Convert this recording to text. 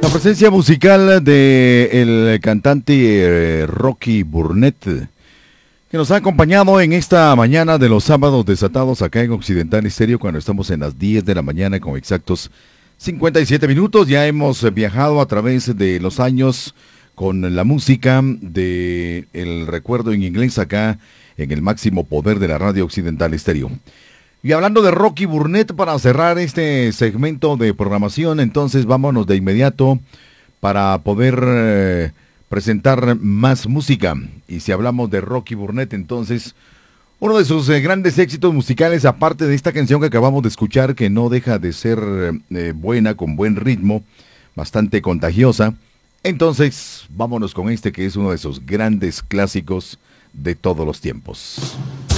La presencia musical de el cantante Rocky Burnett, que nos ha acompañado en esta mañana de los sábados desatados acá en Occidental Estéreo, cuando estamos en las 10 de la mañana con exactos 57 minutos. Ya hemos viajado a través de los años con la música de el recuerdo en inglés acá en el máximo poder de la radio Occidental Estéreo. Y hablando de Rocky Burnett, para cerrar este segmento de programación, entonces vámonos de inmediato para poder presentar más música. Y si hablamos de Rocky Burnett, entonces uno de sus grandes éxitos musicales, aparte de esta canción que acabamos de escuchar, que no deja de ser buena, con buen ritmo, bastante contagiosa. Entonces vámonos con este que es uno de sus grandes clásicos de todos los tiempos.